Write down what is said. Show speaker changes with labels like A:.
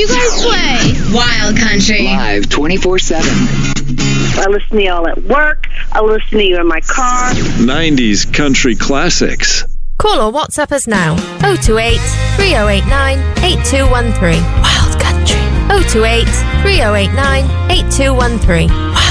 A: you guys play?
B: Wild Country.
C: Live 24/7.
D: I listen to y'all at work. I listen to you in my car.
E: 90s country classics.
F: Call or WhatsApp us now. 028 3089 8213. Wild Country. 028 3089 8213.